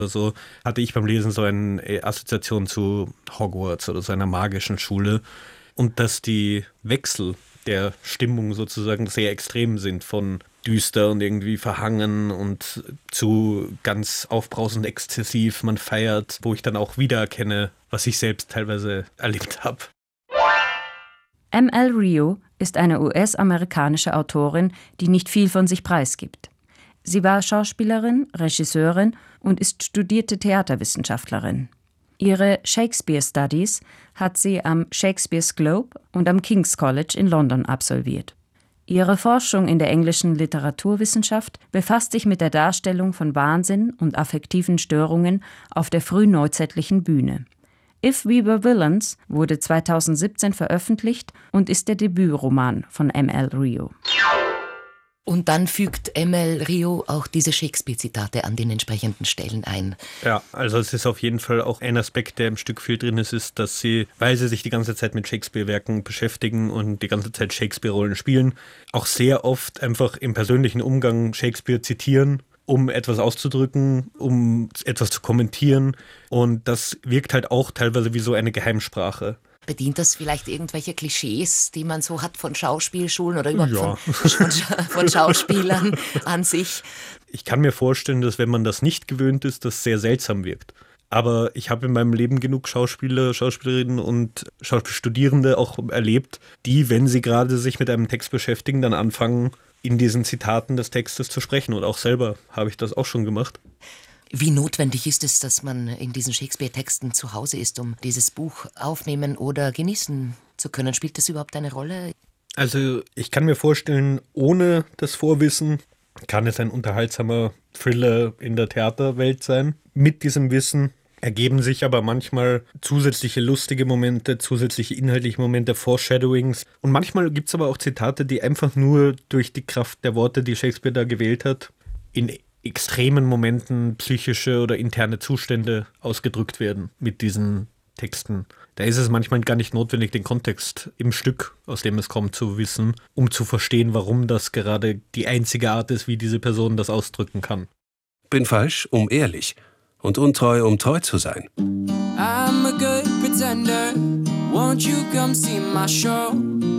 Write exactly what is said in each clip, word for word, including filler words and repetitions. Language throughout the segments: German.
So hatte ich beim Lesen so eine Assoziation zu Hogwarts oder so einer magischen Schule. Und dass die Wechsel der Stimmung sozusagen sehr extrem sind, von düster und irgendwie verhangen und zu ganz aufbrausend exzessiv, man feiert, wo ich dann auch wiedererkenne, was ich selbst teilweise erlebt habe. M L Rio ist eine U S-amerikanische Autorin, die nicht viel von sich preisgibt. Sie war Schauspielerin, Regisseurin und ist studierte Theaterwissenschaftlerin. Ihre Shakespeare Studies hat sie am Shakespeare's Globe und am King's College in London absolviert. Ihre Forschung in der englischen Literaturwissenschaft befasst sich mit der Darstellung von Wahnsinn und affektiven Störungen auf der frühneuzeitlichen Bühne. If We Were Villains wurde zweitausendsiebzehn veröffentlicht und ist der Debütroman von M L Rio. Und dann fügt M L Rio auch diese Shakespeare-Zitate an den entsprechenden Stellen ein. Ja, also es ist auf jeden Fall auch ein Aspekt, der im Stück viel drin ist, ist, dass sie, weil sie sich die ganze Zeit mit Shakespeare-Werken beschäftigen und die ganze Zeit Shakespeare-Rollen spielen, auch sehr oft einfach im persönlichen Umgang Shakespeare zitieren, um etwas auszudrücken, um etwas zu kommentieren. Und das wirkt halt auch teilweise wie so eine Geheimsprache. Bedient das vielleicht irgendwelche Klischees, die man so hat von Schauspielschulen oder überhaupt Ja. von, von, von Schauspielern an sich? Ich kann mir vorstellen, dass wenn man das nicht gewöhnt ist, das sehr seltsam wirkt. Aber ich habe in meinem Leben genug Schauspieler, Schauspielerinnen und Schauspielstudierende auch erlebt, die, wenn sie gerade sich mit einem Text beschäftigen, dann anfangen, in diesen Zitaten des Textes zu sprechen. Und auch selber habe ich das auch schon gemacht. Wie notwendig ist es, dass man in diesen Shakespeare-Texten zu Hause ist, um dieses Buch aufnehmen oder genießen zu können? Spielt das überhaupt eine Rolle? Also ich kann mir vorstellen, ohne das Vorwissen kann es ein unterhaltsamer Thriller in der Theaterwelt sein. Mit diesem Wissen ergeben sich aber manchmal zusätzliche lustige Momente, zusätzliche inhaltliche Momente, Foreshadowings. Und manchmal gibt es aber auch Zitate, die einfach nur durch die Kraft der Worte, die Shakespeare da gewählt hat, in extremen Momenten psychische oder interne Zustände ausgedrückt werden mit diesen Texten. Da ist es manchmal gar nicht notwendig, den Kontext im Stück, aus dem es kommt, zu wissen, um zu verstehen, warum das gerade die einzige Art ist, wie diese Person das ausdrücken kann. Bin falsch, um ehrlich. Und untreu, um treu zu sein. I'm a good pretender. Won't you come see my show?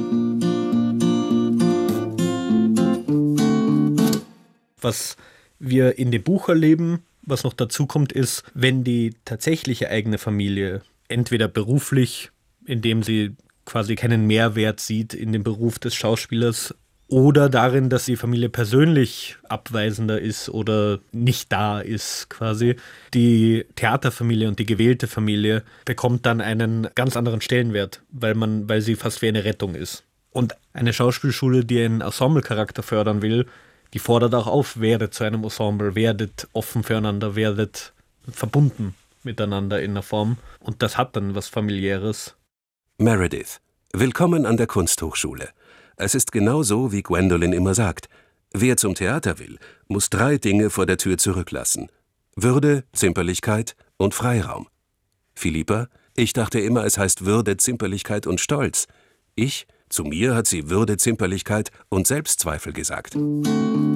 Was wir in dem Buch erleben, was noch dazu kommt, ist, wenn die tatsächliche eigene Familie entweder beruflich, indem sie quasi keinen Mehrwert sieht in dem Beruf des Schauspielers, oder darin, dass die Familie persönlich abweisender ist oder nicht da ist quasi. Die Theaterfamilie und die gewählte Familie bekommt dann einen ganz anderen Stellenwert, weil man, weil sie fast wie eine Rettung ist. Und eine Schauspielschule, die einen Ensemblecharakter fördern will, die fordert auch auf, werdet zu einem Ensemble, werdet offen füreinander, werdet verbunden miteinander in einer Form. Und das hat dann was Familiäres. Meredith, willkommen an der Kunsthochschule. Es ist genau so, wie Gwendolyn immer sagt. Wer zum Theater will, muss drei Dinge vor der Tür zurücklassen. Würde, Zimperlichkeit und Freiraum. Philippa, ich dachte immer, es heißt Würde, Zimperlichkeit und Stolz. Ich, zu mir hat sie Würde, Zimperlichkeit und Selbstzweifel gesagt.